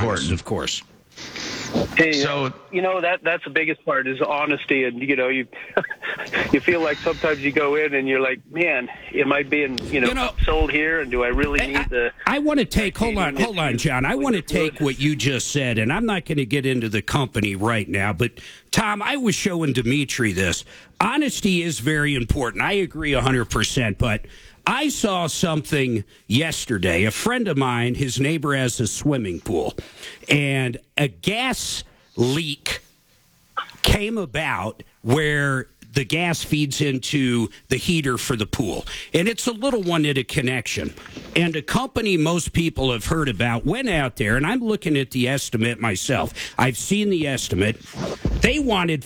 important. Of course. Hey, So that's the biggest part is honesty, and you you feel like sometimes you go in and you're like, man, am I being sold here, and do I really need the? I want to take hold on, John. I want to take what you just said, and I'm not going to get into the company right now, but Tom, I was showing Dimitri this. Honesty is very important. I agree 100%, but I saw something yesterday. A friend of mine, his neighbor has a swimming pool, and a gas leak came about where the gas feeds into the heater for the pool. And it's a little one at a connection. And a company most people have heard about went out there, and I'm looking at the estimate myself. I've seen the estimate. They wanted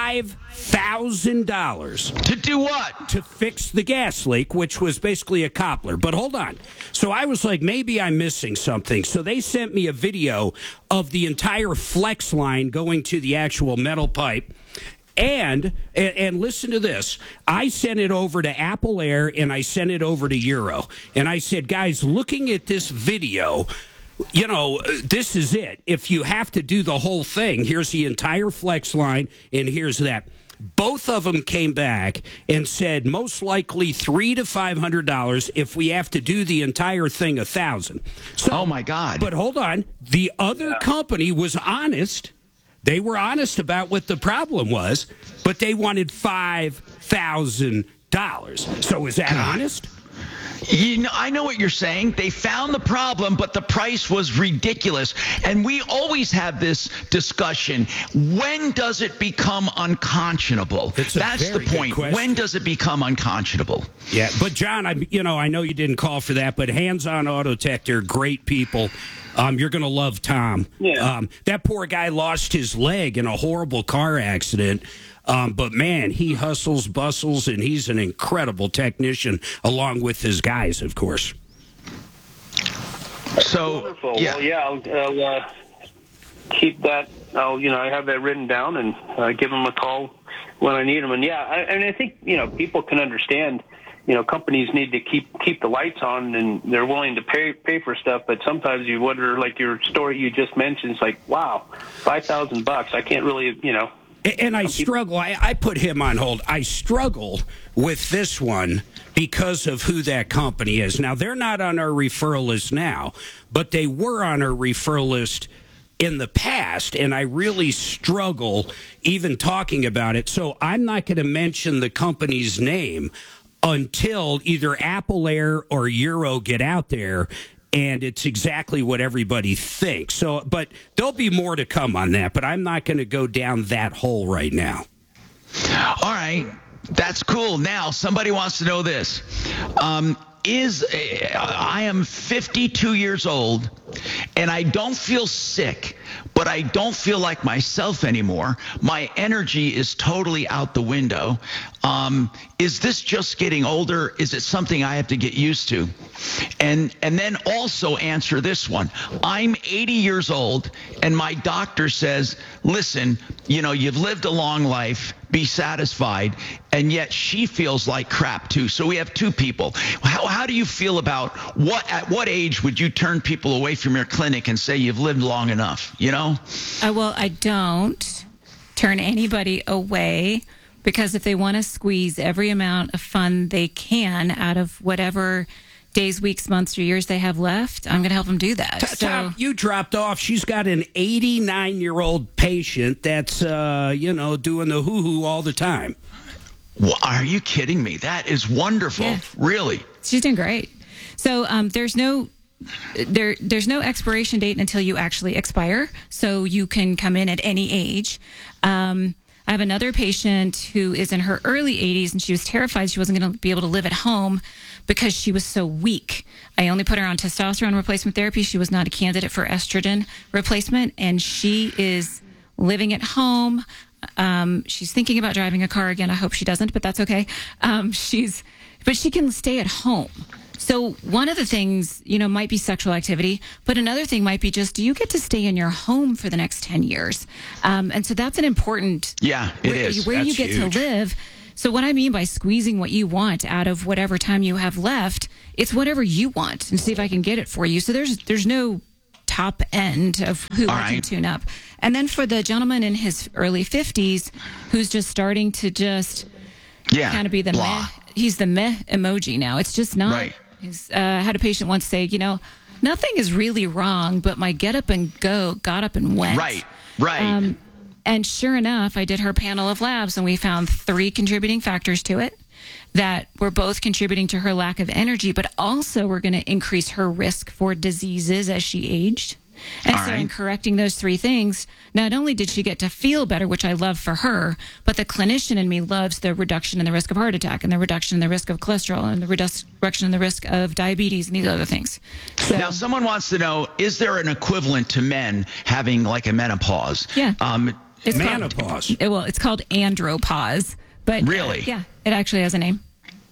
$5,000. to do what? To fix the gas leak, which was basically a coupler. But hold on. So I was like, maybe I'm missing something. So they sent me a video of the entire flex line going to the actual metal pipe. And listen to this. I sent it over to Apple Air and I sent it over to Euro. And I said, guys, looking at this video, this is it. If you have to do the whole thing, here's the entire flex line and here's that. Both of them came back and said most likely $300 to $500. If we have to do the entire thing, $1,000. So, oh my God! But hold on, the other company was honest. They were honest about what the problem was, but they wanted $5,000. So is that honest? I know what you're saying. They found the problem, but the price was ridiculous. And we always have this discussion. When does it become unconscionable? That's the point. When does it become unconscionable? Yeah, but John, I know you didn't call for that, but Hands On Auto Tech, they're great people. You're going to love Tom. Yeah. That poor guy lost his leg in a horrible car accident. But, man, he hustles, bustles, and he's an incredible technician, along with his guys, of course. So, wonderful. Yeah. Well, I'll keep that. I have that written down and give him a call when I need him. And, I think, people can understand, companies need to keep the lights on, and they're willing to pay for stuff. But sometimes you wonder, like your story you just mentioned, it's like, wow, $5,000. I can't really, And I struggle. I put him on hold. I struggle with this one because of who that company is. Now, they're not on our referral list now, but they were on our referral list in the past, and I really struggle even talking about it. So I'm not going to mention the company's name until either Apple Air or Euro get out there, and it's exactly what everybody thinks. So, but there'll be more to come on that, but I'm not going to go down that hole right now. All right. That's cool. Now, somebody wants to know this. I am 52 years old, and I don't feel sick, but I don't feel like myself anymore. My energy is totally out the window. Is this just getting older? Is it something I have to get used to? And then also answer this one. I'm 80 years old, and my doctor says, listen, you've lived a long life. Be satisfied. And yet she feels like crap too. So we have two people. How do you feel about at what age would you turn people away from your clinic and say you've lived long enough? Well, I don't turn anybody away, because if they want to squeeze every amount of fun they can out of whatever days, weeks, months, or years they have left, I'm going to help them do that. Tom, you dropped off. She's got an 89-year-old patient that's, doing the hoo-hoo all the time. Well, are you kidding me? That is wonderful. Yeah. Really. She's doing great. So there's no expiration date until you actually expire. So you can come in at any age. I have another patient who is in her early 80s, and she was terrified she wasn't going to be able to live at home because she was so weak. I only put her on testosterone replacement therapy. She was not a candidate for estrogen replacement, and she is living at home. She's thinking about driving a car again. I hope she doesn't, but that's okay. But she can stay at home. So one of the things, might be sexual activity, but another thing might be just, do you get to stay in your home for the next 10 years? And so that's an important... Yeah, it is. Where you get huge. to live. So what I mean by squeezing what you want out of whatever time you have left, it's whatever you want, and see if I can get it for you. So there's no top end of who I can tune up. And then for the gentleman in his early 50s who's just starting to kind of be the meh, he's the meh emoji now. It's just not. Right. I had a patient once say, nothing is really wrong, but my get up and go got up and went. Right. And sure enough, I did her panel of labs, and we found 3 contributing factors to it that were both contributing to her lack of energy, but also were going to increase her risk for diseases as she aged. And so in correcting those 3 things, not only did she get to feel better, which I love for her, but the clinician in me loves the reduction in the risk of heart attack and the reduction in the risk of cholesterol and the reduction in the risk of diabetes and these other things. So, now, someone wants to know, is there an equivalent to men having like a menopause? Yeah. It's menopause. It's called andropause. But really? Yeah, it actually has a name.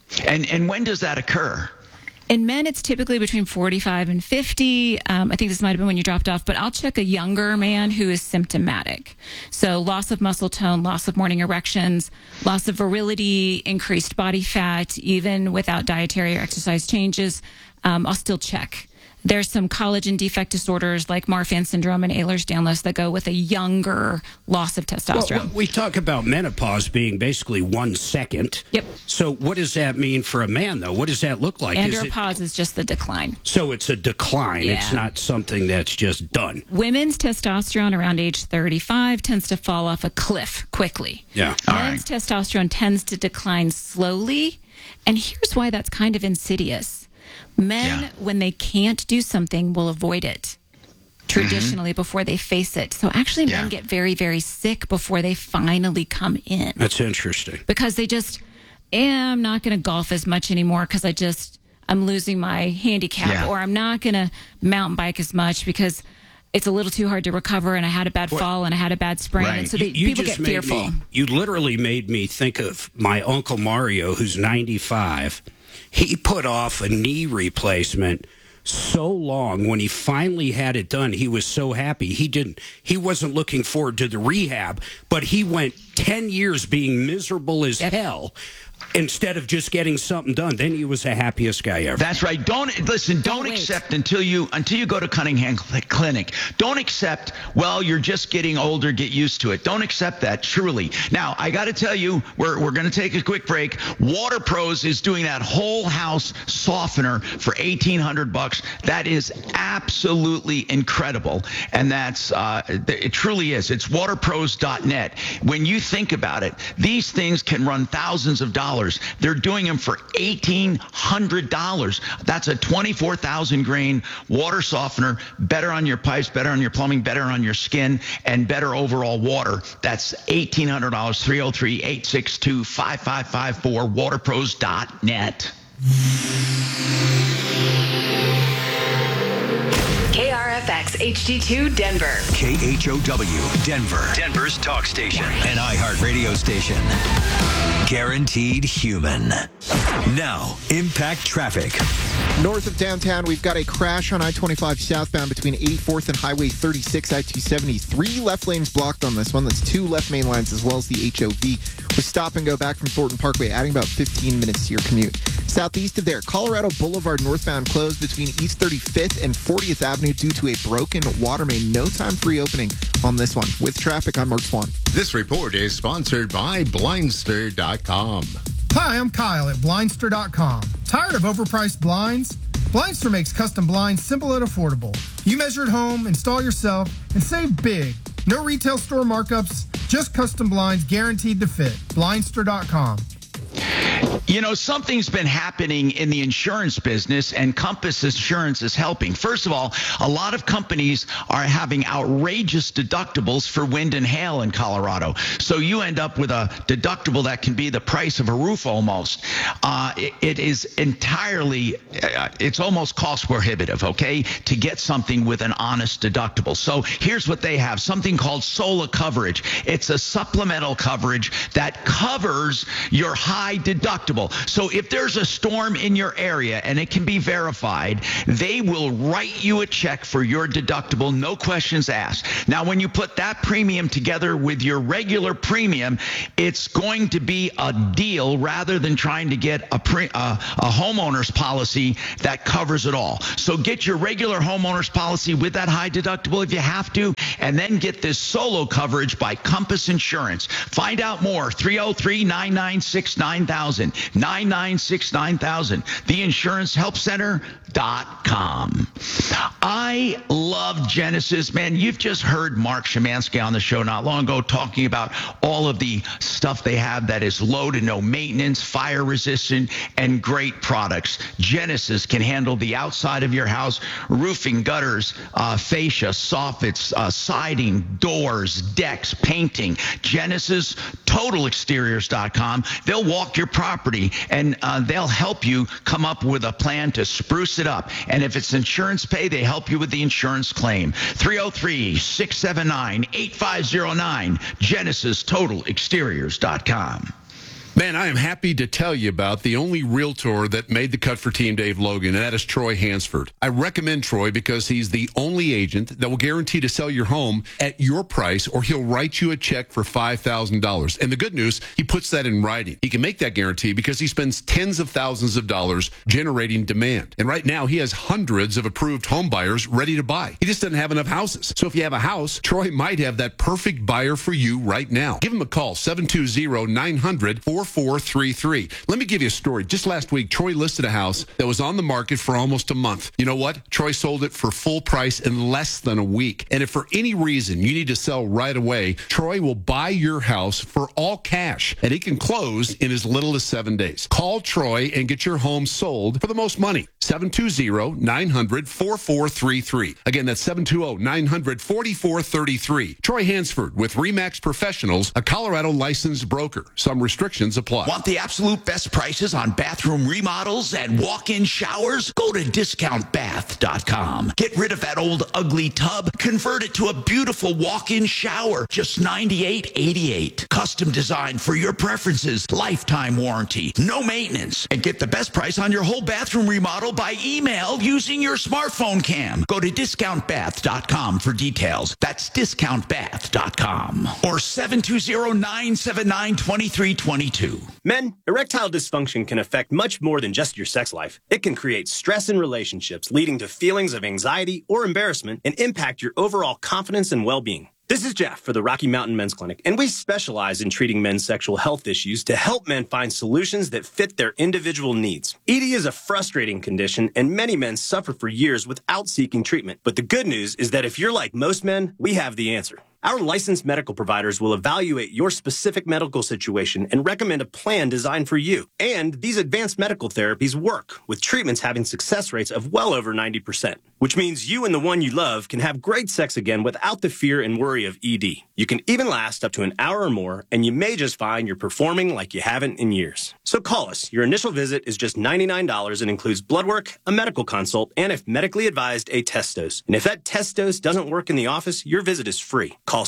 And when does that occur? In men, it's typically between 45 and 50. I think this might have been when you dropped off, but I'll check a younger man who is symptomatic. So loss of muscle tone, loss of morning erections, loss of virility, increased body fat, even without dietary or exercise changes. I'll still check. There's some collagen defect disorders like Marfan syndrome and Ehlers-Danlos that go with a younger loss of testosterone. Well, we talk about menopause being basically 1 second. Yep. So what does that mean for a man, though? What does that look like? Andropause is just the decline. So it's a decline. Yeah. It's not something that's just done. Women's testosterone around age 35 tends to fall off a cliff quickly. Yeah. Men's testosterone tends to decline slowly. And here's why that's kind of insidious. Men, when they can't do something, will avoid it traditionally before they face it. So actually men get very, very sick before they finally come in. That's interesting. Because they just, I'm not going to golf as much anymore because I'm losing my handicap. Or I'm not going to mountain bike as much because it's a little too hard to recover and I had a bad fall and I had a bad sprain. Right. And so people get fearful. You literally made me think of my Uncle Mario, who's 95. He put off a knee replacement so long. When he finally had it done, he was so happy. He wasn't looking forward to the rehab, but he went 10 years being miserable as hell instead of just getting something done. Then he was the happiest guy ever. That's right. Don't accept until you go to Cunningham Clinic. Don't accept, well, you're just getting older, get used to it. Don't accept that, truly. Now, I got to tell you, we're going to take a quick break. Water Pros is doing that whole house softener for $1,800. That is absolutely incredible. And it truly is. It's waterpros.net. When you think about it, these things can run thousands of dollars. They're doing them for $1,800. That's a 24,000 grain water softener, better on your pipes, better on your plumbing, better on your skin, and better overall water. That's $1,800, 303-862-5554, waterpros.net. KRFX HD2 Denver. KHOW Denver. Denver's talk station. An iHeartRadio station. Guaranteed human. Now, impact traffic. North of downtown, we've got a crash on I-25 southbound between 84th and Highway 36, I-270. 3 left lanes blocked on this one. That's 2 left main lines as well as the HOV. With stop and go back from Thornton Parkway, adding about 15 minutes to your commute. Southeast of there, Colorado Boulevard northbound closed between East 35th and 40th Avenue due to a broken water main. No time for reopening on this one. With traffic, I'm Mark Swan. This report is sponsored by Blindster.com. Hi, I'm Kyle at Blindster.com. Tired of overpriced blinds? Blindster makes custom blinds simple and affordable. You measure at home, install yourself, and save big. No retail store markups, just custom blinds guaranteed to fit. Blindster.com. You know, something's been happening in the insurance business, and Compass Insurance is helping. First of all, a lot of companies are having outrageous deductibles for wind and hail in Colorado. So you end up with a deductible that can be the price of a roof almost. It is entirely, it's almost cost prohibitive, okay, to get something with an honest deductible. So here's what they have, something called SOLA coverage. It's a supplemental coverage that covers your high deductible deductible. So if there's a storm in your area and it can be verified, they will write you a check for your deductible, no questions asked. Now, when you put that premium together with your regular premium, it's going to be a deal rather than trying to get a homeowner's policy that covers it all. So get your regular homeowner's policy with that high deductible if you have to, and then get this solo coverage by Compass Insurance. Find out more, 303-996-9000, 996-9000, theinsurancehelpcenter.com. I love Genesis, man. You've just heard Mark Szymanski on the show not long ago talking about all of the stuff they have that is low to no maintenance, fire resistant, and great products. Genesis can handle the outside of your house, roofing, gutters, fascia, soffits, siding, doors, decks, painting. Genesis, TotalExteriors.com. They'll walk your property and they'll help you come up with a plan to spruce it up. And if it's insurance pay, they help you with the insurance claim. 303-679-8509. Genesis, TotalExteriors.com. Man, I am happy to tell you about the only realtor that made the cut for Team Dave Logan, and that is Troy Hansford. I recommend Troy because he's the only agent that will guarantee to sell your home at your price, or he'll write you a check for $5,000. And the good news, he puts that in writing. He can make that guarantee because he spends tens of thousands of dollars generating demand. And right now, he has hundreds of approved home buyers ready to buy. He just doesn't have enough houses. So if you have a house, Troy might have that perfect buyer for you right now. Give him a call, 720-900-4433. Let me give you a story. Just last week, Troy listed a house that was on the market for almost a month. You know what? Troy sold it for full price in less than a week. And if for any reason you need to sell right away, Troy will buy your house for all cash, and he can close in as little as 7 days. Call Troy and get your home sold for the most money. 720-900-4433. Again, that's 720-900-4433. Troy Hansford with RE/MAX Professionals, a Colorado licensed broker. Some restrictions apply. Want the absolute best prices on bathroom remodels and walk-in showers? Go to discountbath.com. Get rid of that old ugly tub. Convert it to a beautiful walk-in shower. Just $98.88. Custom designed for your preferences. Lifetime warranty. No maintenance. And get the best price on your whole bathroom remodel by email using your smartphone cam. Go to discountbath.com for details. That's discountbath.com. Or 720-979-2322. Men, erectile dysfunction can affect much more than just your sex life. It can create stress in relationships, leading to feelings of anxiety or embarrassment, and impact your overall confidence and well-being. This is Jeff for the Rocky Mountain Men's Clinic, and we specialize in treating men's sexual health issues to help men find solutions that fit their individual needs. ED is a frustrating condition, and many men suffer for years without seeking treatment. But the good news is that if you're like most men, we have the answer. Our licensed medical providers will evaluate your specific medical situation and recommend a plan designed for you. And these advanced medical therapies work, with treatments having success rates of well over 90%, which means you and the one you love can have great sex again without the fear and worry of ED. You can even last up to an hour or more, and you may just find you're performing like you haven't in years. So call us. Your initial visit is just $99 and includes blood work, a medical consult, and if medically advised, a test dose. And if that test dose doesn't work in the office, your visit is free. Call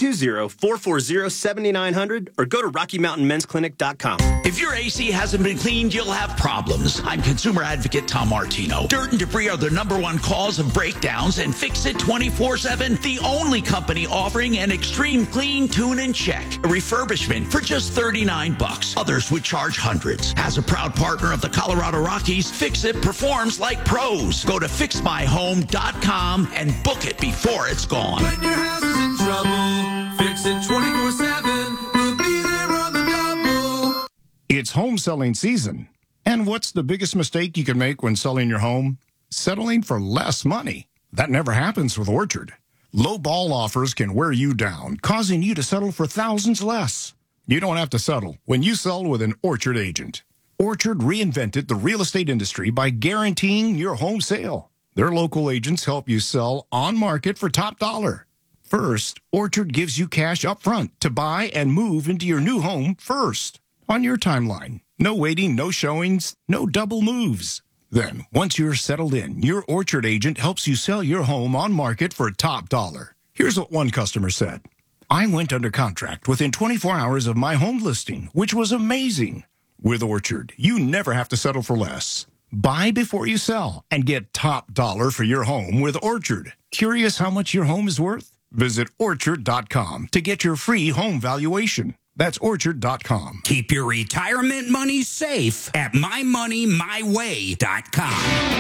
720-440-7900 or go to RockyMountainMen'sClinic.com. If your AC hasn't been cleaned, you'll have problems. I'm consumer advocate Tom Martino. Dirt and debris are the #1 cause of breakdowns, and Fix It 24/7, the only company offering an extreme clean, tune, and check. A refurbishment for just $39. Others would charge hundreds. As a proud partner of the Colorado Rockies, Fix It performs like pros. Go to FixMyHome.com and book it before it's gone. When your house is in trouble, Fix It 24/7. We'll be there on the double. It's home selling season. And what's the biggest mistake you can make when selling your home? Settling for less money. That never happens with Orchard. Low ball offers can wear you down, causing you to settle for thousands less. You don't have to settle when you sell with an Orchard agent. Orchard reinvented the real estate industry by guaranteeing your home sale. Their local agents help you sell on market for top dollar. First, Orchard gives you cash up front to buy and move into your new home first, on your timeline. No waiting, no showings, no double moves. Then, once you're settled in, your Orchard agent helps you sell your home on market for top dollar. Here's what one customer said. I went under contract within 24 hours of my home listing, which was amazing. With Orchard, you never have to settle for less. Buy before you sell and get top dollar for your home with Orchard. Curious how much your home is worth? Visit Orchard.com to get your free home valuation. That's Orchard.com. Keep your retirement money safe at mymoneymyway.com.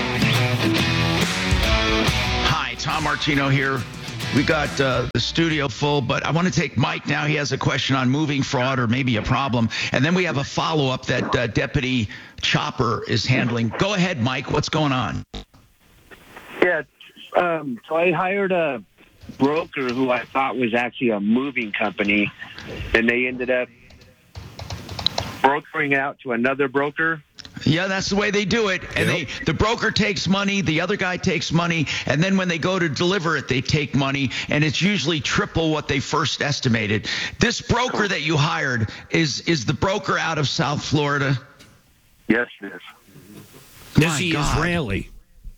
Hi, Tom Martino here. We got the studio full, but I want to take Mike now. He has a question on moving fraud or maybe a problem. And then we have a follow-up that Deputy Chopper is handling. Go ahead, Mike. What's going on? Yeah, so I hired a broker who I thought was actually a moving company, and they ended up brokering out to another broker. Yeah, that's the way they do it. And the broker takes money, the other guy takes money, and then when they go to deliver it, they take money, and it's usually triple what they first estimated. This broker that you hired, is the broker out of South Florida? Yes, it is. Is he Israeli?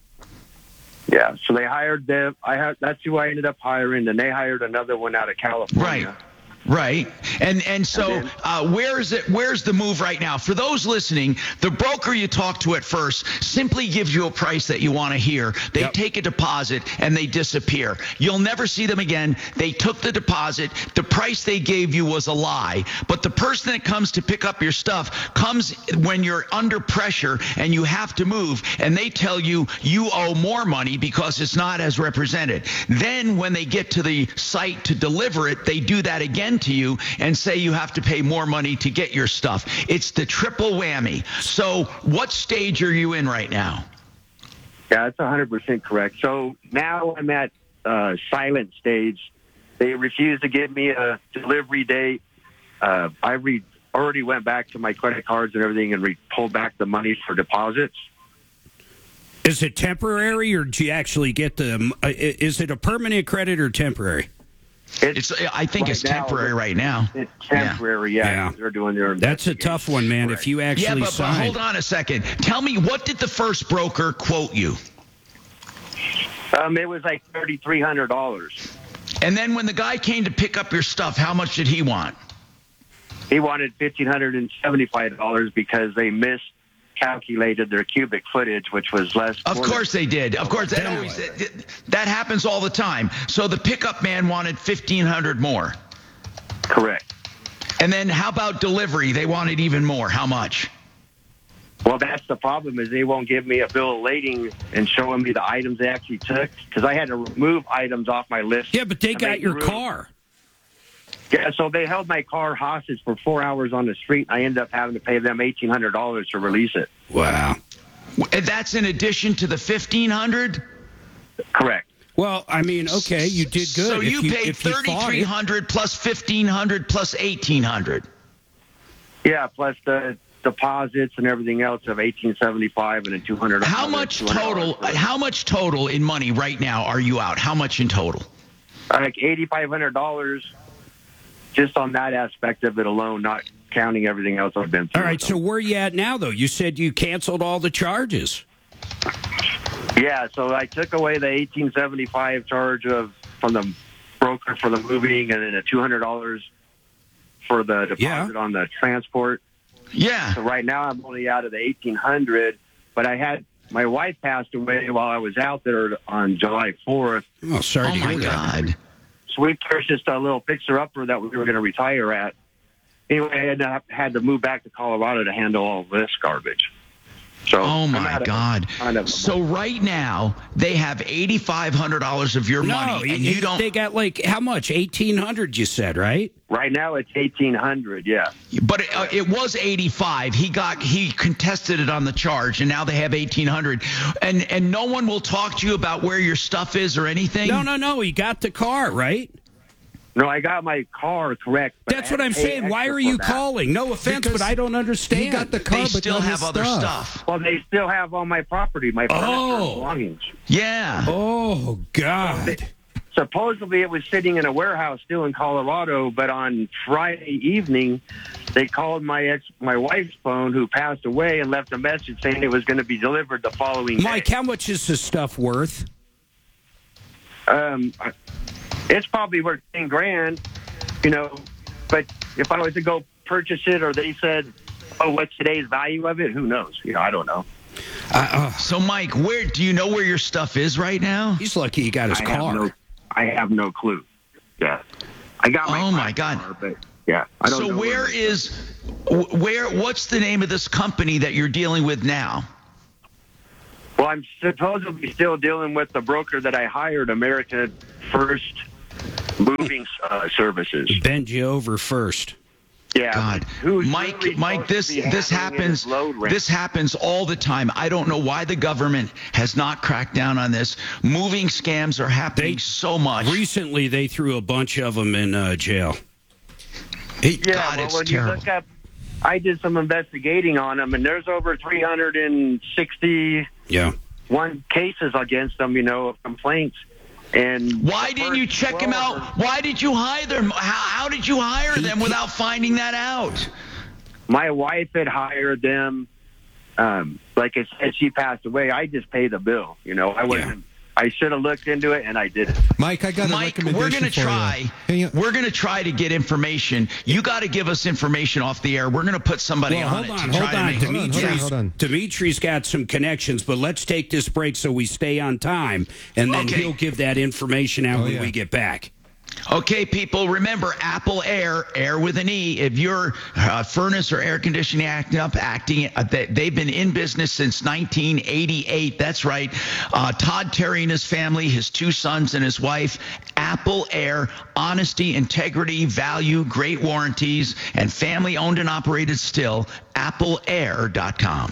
Yeah, so they hired them. That's who I ended up hiring, and they hired another one out of California. Right. And so where's the move right now? For those listening, the broker you talk to at first simply gives you a price that you want to hear. They take a deposit and they disappear. You'll never see them again. They took the deposit. The price they gave you was a lie. But the person that comes to pick up your stuff comes when you're under pressure and you have to move, and they tell you you owe more money because it's not as represented. Then when they get to the site to deliver it, they do that again to you and say you have to pay more money to get your stuff. It's the triple whammy. So what stage are you in right now? Yeah, that's 100% correct. So now I'm at silent stage. They refuse to give me a delivery date. I already went back to my credit cards and everything and pulled back the money for deposits. Is it temporary, or do you actually get the? Is it a permanent credit or temporary? I think it's temporary right now. It's temporary, yeah. They're doing their. That's a tough one, man. If you actually but hold on a second. Tell me, what did the first broker quote you? It was like $3,300. And then when the guy came to pick up your stuff, how much did he want? He wanted $1,575 because they miscalculated their cubic footage, which was less. Of course they did. Of course, that happens all the time. So the pickup man wanted $1,500 more. Correct. And then how about delivery? They wanted even more. How much? Well, that's the problem, is they won't give me a bill of lading and showing me the items they actually took, because I had to remove items off my list. Yeah, but they got your car. Yeah, so they held my car hostage for 4 hours on the street. I ended up having to pay them $1,800 to release it. Wow. And that's in addition to the $1,500? Correct. Well, I mean, okay, you did good. So you paid $3,300 plus $1,500 plus $1,800. Yeah, plus the deposits and everything else of $1,875 and then $200. How much total? How much total in money right now are you out? How much in total? Like $8,500, just on that aspect of it alone, not counting everything else I've been through. All right, so where are you at now, though? You said you canceled all the charges. Yeah, so I took away the $1,875 charge from the broker for the moving, and then the $200 for the deposit on the transport. Yeah. So right now I'm only out of the $1,800, but I had my wife passed away while I was out there on July 4th. Oh, sorry to hear that. God. So we purchased a little fixer-upper that we were going to retire at. Anyway, I had to move back to Colorado to handle all this garbage. So oh, my God. So right now, they have $8,500 of your money, and you don't... They got, like, how much? $1,800, you said, right? Right now, it's $1,800, yeah. But it was $85. He contested it on the charge, and now they have $1,800. And no one will talk to you about where your stuff is or anything? No. He got the car, right? No, I got my car, correct. That's what I'm saying. Why are you calling? No offense, but I don't understand. He got the car, they but still have other stuff. Well, they still have all my property, my furniture and belongings. Yeah. Oh, God. Supposedly it was sitting in a warehouse still in Colorado, but on Friday evening, they called my wife's phone, who passed away, and left a message saying it was going to be delivered the following day. Mike, how much is this stuff worth? It's probably worth $10,000, but if I was to go purchase it, or they said Oh, what's today's value of it? Who knows? I don't know. So, Mike, do you know where your stuff is right now? He's lucky he got his car. I have no clue. Yeah, I got my. Oh my God! Car, but yeah, I don't know. So what's the name of this company that you're dealing with now? Well, I'm supposedly still dealing with the broker that I hired, America First Moving Services. Bend you over first. Yeah, God, Mike, this happens. This happens all the time. I don't know why the government has not cracked down on this. Moving scams are happening so much. Recently, they threw a bunch of them in jail. God, it's when terrible. You look up, I did some investigating on them, and there's over 361 cases against them. Of complaints. And why didn't you check them out? Why did you hire them? How did you hire them without finding that out? My wife had hired them. Like I said, she passed away. I just paid the bill. I wasn't. I should have looked into it, and I didn't. Mike, I got a recommendation we're going to try. We're going to try to get information. You got to give us information off the air. We're going to put somebody on it. Hold on. Dimitri's got some connections, but let's take this break so we stay on time, and then he'll give that information out when we get back. Okay, people, remember Apple Air with an E. If your furnace or air conditioning they've been in business since 1988. That's right. Todd Terry and his family, his 2 sons and his wife. Apple Air, honesty, integrity, value, great warranties, and family owned and operated still. AppleAir.com.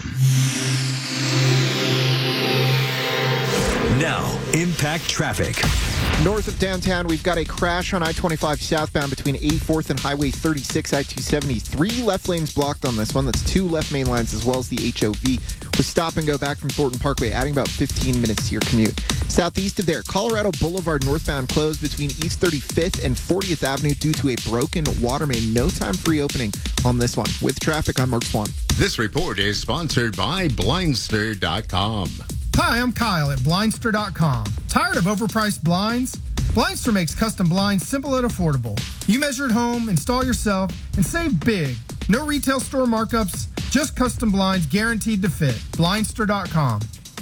Now, Impact Traffic. North of downtown, we've got a crash on I-25 southbound between 84th and Highway 36, I-270. 3 left lanes blocked on this one. That's 2 left main lines as well as the HOV. With stop and go back from Thornton Parkway, adding about 15 minutes to your commute. Southeast of there, Colorado Boulevard northbound closed between East 35th and 40th Avenue due to a broken water main. No time for reopening on this one. With traffic, I'm Mark Swan. This report is sponsored by Blindster.com. Hi, I'm Kyle at Blindster.com. Tired of overpriced blinds? Blindster makes custom blinds simple and affordable. You measure at home, install yourself, and save big. No retail store markups, just custom blinds guaranteed to fit. Blindster.com.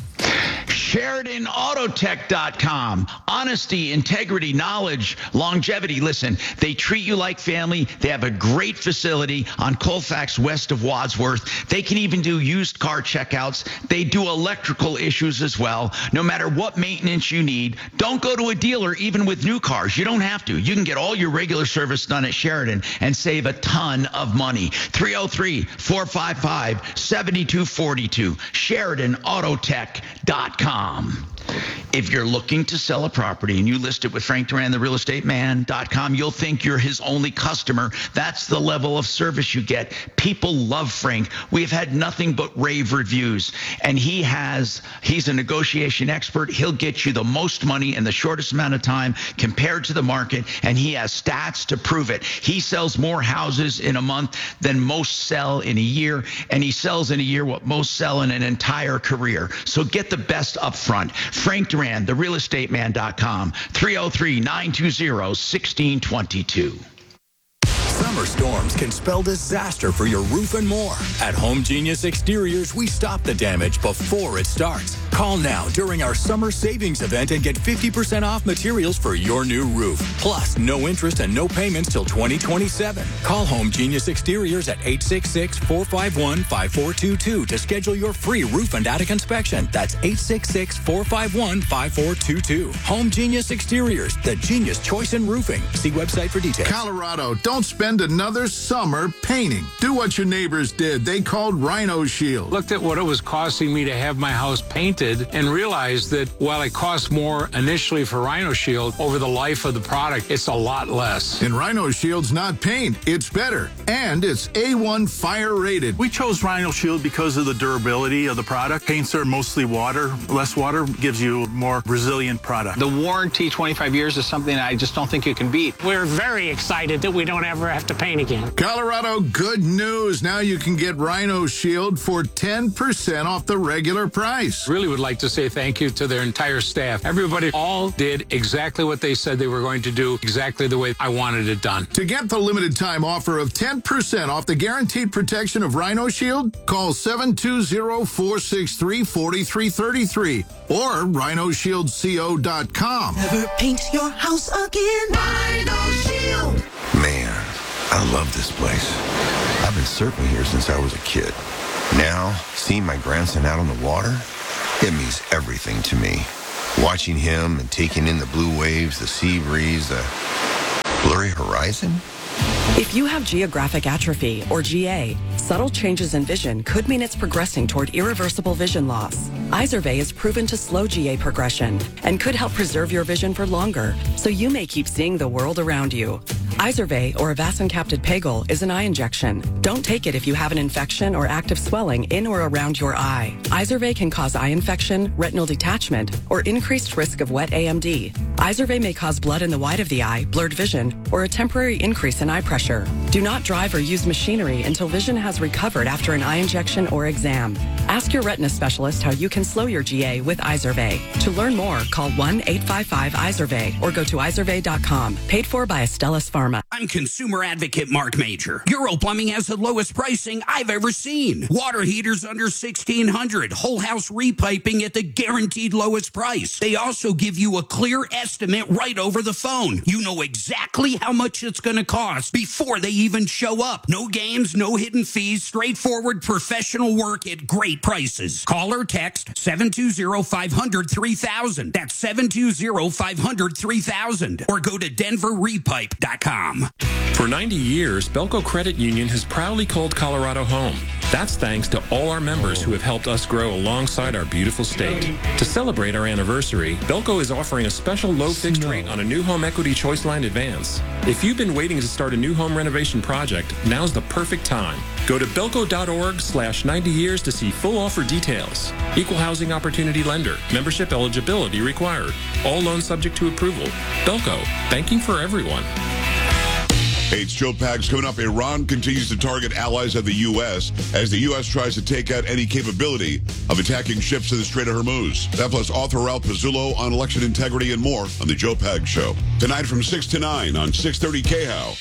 SheridanAutotech.com. Honesty, integrity, knowledge, longevity. Listen, they treat you like family. They have a great facility on Colfax west of Wadsworth. They can even do used car checkouts. They do electrical issues as well. No matter what maintenance you need, don't go to a dealer even with new cars. You don't have to. You can get all your regular service done at Sheridan and save a ton of money. 303-455-7242. SheridanAutotech.com. If you're looking to sell a property and you list it with Frank Duran, therealestateman.com, you'll think you're his only customer. That's the level of service you get. People love Frank. We've had nothing but rave reviews. And he's a negotiation expert. He'll get you the most money in the shortest amount of time compared to the market. And he has stats to prove it. He sells more houses in a month than most sell in a year. And he sells in a year what most sell in an entire career. So get the best up front. Frank Duran, therealestateman.com, 303-920-1622. Summer storms can spell disaster for your roof and more. At Home Genius Exteriors, we stop the damage before it starts. Call now during our summer savings event and get 50% off materials for your new roof. Plus, no interest and no payments till 2027. Call Home Genius Exteriors at 866-451-5422 to schedule your free roof and attic inspection. That's 866-451-5422. Home Genius Exteriors, the genius choice in roofing. See website for details. Colorado, don't spend another summer painting. Do what your neighbors did. They called Rhino Shield. Looked at what it was costing me to have my house painted and realized that while it cost more initially for Rhino Shield, over the life of the product, it's a lot less. And Rhino Shield's not paint. It's better. And it's A1 fire rated. We chose Rhino Shield because of the durability of the product. Paints are mostly water. Less water gives you a more resilient product. The warranty, 25 years, is something I just don't think you can beat. We're very excited that we don't ever have to the pain again. Colorado, good news. Now you can get Rhino Shield for 10% off the regular price. Really would like to say thank you to their entire staff. Everybody all did exactly what they said they were going to do, exactly the way I wanted it done. To get the limited time offer of 10% off the guaranteed protection of Rhino Shield, call 720-463-4333 or rhinoshieldco.com. Never paint your house again. Rhino Shield. Man, I love this place. I've been surfing here since I was a kid. Now, seeing my grandson out on the water, it means everything to me. Watching him and taking in the blue waves, the sea breeze, the blurry horizon. If you have geographic atrophy, or GA, subtle changes in vision could mean it's progressing toward irreversible vision loss. Izervay is proven to slow GA progression and could help preserve your vision for longer, so you may keep seeing the world around you. Izervay, or avacincaptad pegol, is an eye injection. Don't take it if you have an infection or active swelling in or around your eye. Izervay can cause eye infection, retinal detachment, or increased risk of wet AMD. Izervay may cause blood in the white of the eye, blurred vision, or a temporary increase in eye pressure. Do not drive or use machinery until vision has recovered after an eye injection or exam. Ask your retina specialist how you can slow your GA with Izervay. To learn more, call 1-855-IZERVAY or go to izervay.com. Paid for by Astellas Pharma. I'm consumer advocate Mark Major. Euro Plumbing has the lowest pricing I've ever seen. Water heaters under $1,600. Whole house repiping at the guaranteed lowest price. They also give you a clear estimate right over the phone. You know exactly how much it's going to cost before they even show up. No games, no hidden fees, straightforward professional work at great prices. Call or text 720-500-3000. That's 720-500-3000. Or go to denverrepipe.com. For 90 years, Belco Credit Union has proudly called Colorado home. That's thanks to all our members who have helped us grow alongside our beautiful state. To celebrate our anniversary, Belco is offering a special low fixed rate on a new home equity choice line advance. If you've been waiting to start a new home renovation project, now's the perfect time. Go to belco.org/90 years to see full offer details. Equal housing opportunity lender. Membership eligibility required. All loans subject to approval. Belco, banking for everyone. Hey, it's Joe Pags coming up. Iran continues to target allies of the U.S. as the U.S. tries to take out any capability of attacking ships in the Strait of Hormuz. That plus author Ralph Pizzullo on election integrity and more on The Joe Pags Show. Tonight from 6 to 9 on 630 KHOW.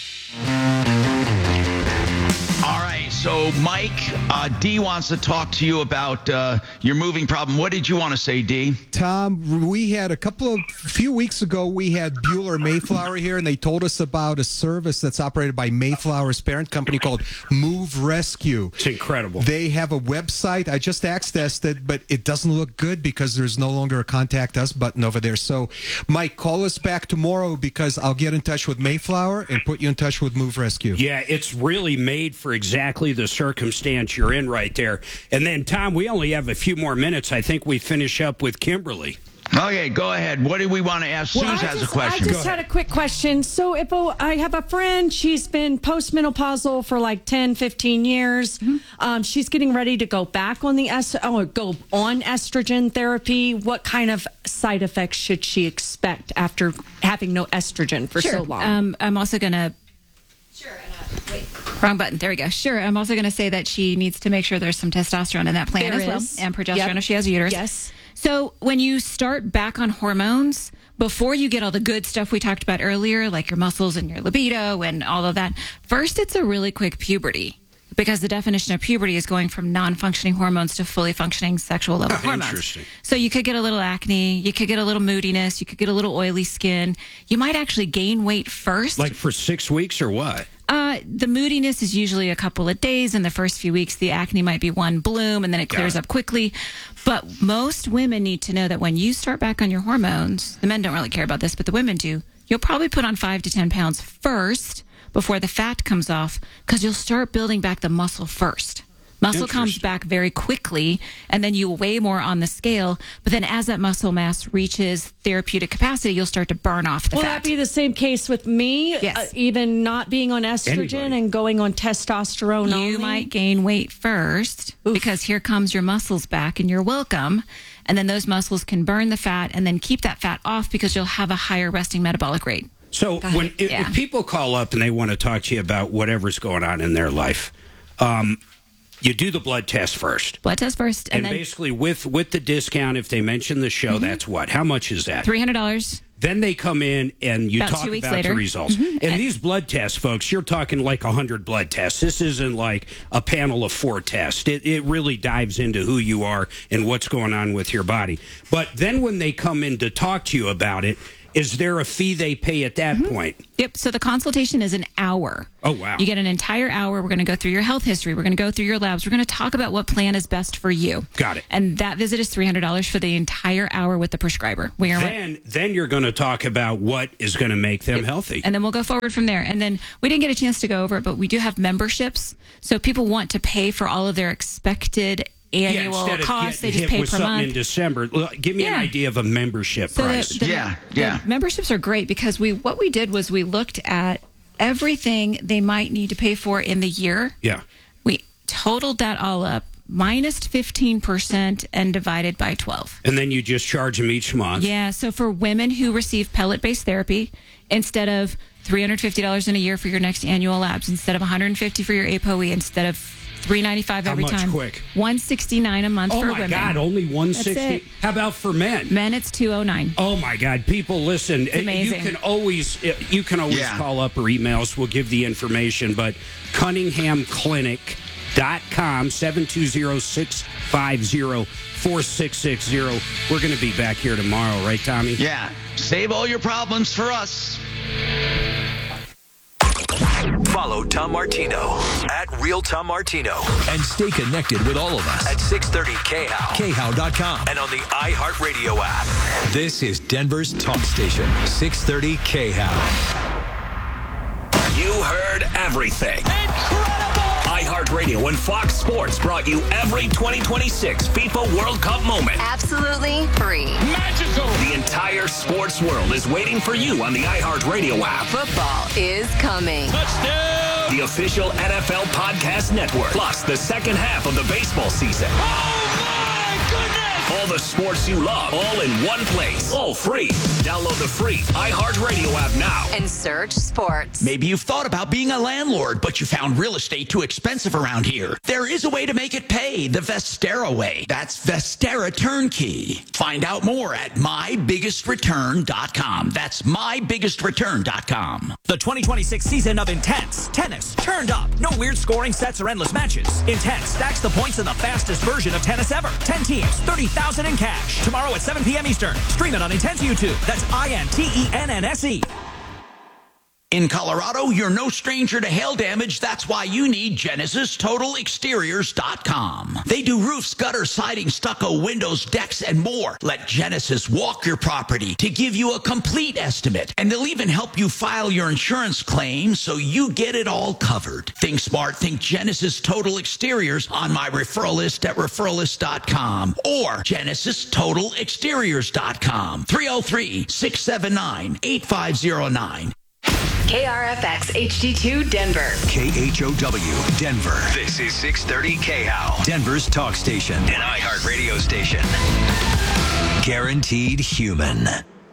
All right, so Mike, D wants to talk to you about your moving problem. What did you want to say, D? Tom, we had a few weeks ago, we had Bueller Mayflower here, and they told us about a service that's operated by Mayflower's parent company called Move Rescue. It's incredible. They have a website. I just accessed it, but it doesn't look good because there's no longer a Contact Us button over there. So, Mike, call us back tomorrow because I'll get in touch with Mayflower and put you in touch with Move Rescue. Yeah, it's really made for exactly the circumstance you're in right there. And then, Tom, we only have a few more minutes. I think we finish up with Kimberly. Okay, go ahead. What do we want to ask? Suze has a question. I just had a quick question. So if I have a friend, she's been postmenopausal for like 10, 15 years. She's getting ready to go back on go on estrogen therapy. What kind of side effects should she expect after having no estrogen for so long? I'm also going to... Wrong button. There we go. Sure. I'm also going to say that she needs to make sure there's some testosterone in that plan as well. And progesterone if she has a uterus. Yes. So when you start back on hormones, before you get all the good stuff we talked about earlier, like your muscles and your libido and all of that, first it's a really quick puberty. Because the definition of puberty is going from non-functioning hormones to fully functioning sexual level hormones. Interesting. So you could get a little acne, you could get a little moodiness, you could get a little oily skin. You might actually gain weight first. Like for 6 weeks or what? The moodiness is usually a couple of days. In the first few weeks, the acne might be one bloom, and then it clears up quickly. But most women need to know that when you start back on your hormones, the men don't really care about this, but the women do, you'll probably put on 5 to 10 pounds first before the fat comes off, because you'll start building back the muscle first. Muscle comes back very quickly, and then you weigh more on the scale. But then as that muscle mass reaches therapeutic capacity, you'll start to burn off the fat. Will that be the same case with me? Yes. Even not being on estrogen and going on testosterone only? You might gain weight first because here comes your muscles back, and you're welcome. And then those muscles can burn the fat and then keep that fat off because you'll have a higher resting metabolic rate. So if people call up and they want to talk to you about whatever's going on in their life, you do the blood test first. Blood test first. And then, basically with the discount, if they mention the show, that's what? How much is that? $300. Then they come in and you About talk 2 weeks about later. the results. Mhm. And these blood tests, folks, you're talking like 100 blood tests. This isn't like a panel of 4 tests. It really dives into who you are and what's going on with your body. But then when they come in to talk to you about it, is there a fee they pay at that point? Yep. So the consultation is an hour. Oh, wow. You get an entire hour. We're going to go through your health history. We're going to go through your labs. We're going to talk about what plan is best for you. Got it. And that visit is $300 for the entire hour with the prescriber. Then you're going to talk about what is going to make them healthy. And then we'll go forward from there. And then we didn't get a chance to go over it, but we do have memberships. So if people want to pay for all of their expected annual costs, they just pay with per something month. in December. Give me an idea of a membership price. The memberships are great because what we did was we looked at everything they might need to pay for in the year. Yeah. We totaled that all up, minus 15% and divided by 12. And then you just charge them each month. Yeah. So for women who receive pellet-based therapy, instead of $350 in a year for your next annual labs, instead of $150 for your ApoE, instead of $395 every time. How much quick? $169 a month for women. Oh my God, only $160. How about for men? Men, it's $209. Oh my God, people, listen. It's amazing. You can always call up or email us. We'll give the information. But CunninghamClinic.com 720-650-4660. We're going to be back here tomorrow, right, Tommy? Yeah. Save all your problems for us. Follow Tom Martino at Real Tom Martino and stay connected with all of us at 630 KHOW, KHOW.com, and on the iHeartRadio app. This is Denver's talk station, 630 KHOW. You heard everything. Incredible! iHeartRadio and Fox Sports brought you every 2026 FIFA World Cup moment. Absolutely free. Magical! The entire sports world is waiting for you on the iHeartRadio app. Football is coming. Touchdown! The official NFL podcast network, plus the second half of the baseball season. Oh my goodness! All the sports you love, all in one place, all free. Download the free iHeartRadio app now. And search sports. Maybe you've thought about being a landlord, but you found real estate too expensive around here. There is a way to make it pay, the Vestera way. That's Vestera Turnkey. Find out more at mybiggestreturn.com. That's mybiggestreturn.com. The 2026 season of Intense Tennis turned up. No weird scoring sets or endless matches. Intense stacks the points in the fastest version of tennis ever. 10 teams, 30,000 in cash. Tomorrow at 7 p.m. Eastern. Stream it on Intense YouTube. That's INTENNSE. In Colorado, you're no stranger to hail damage. That's why you need GenesisTotalExteriors.com. They do roofs, gutters, siding, stucco, windows, decks, and more. Let Genesis walk your property to give you a complete estimate. And they'll even help you file your insurance claim so you get it all covered. Think smart. Think Genesis Total Exteriors on my referral list at referralist.com or GenesisTotalExteriors.com. 303-679-8509. KRFX HD2 Denver. KHOW Denver. This is 630 KHOW, Denver's talk station, an iHeartRadio station. Guaranteed human.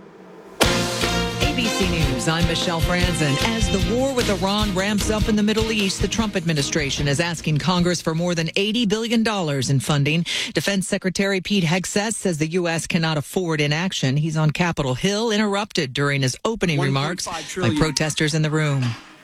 ABC News, I'm Michelle Franzen. As the war with Iran ramps up in the Middle East, the Trump administration is asking Congress for more than $80 billion in funding. Defense Secretary Pete Hegseth says the U.S. cannot afford inaction. He's on Capitol Hill, interrupted during his opening remarks by protesters in the room.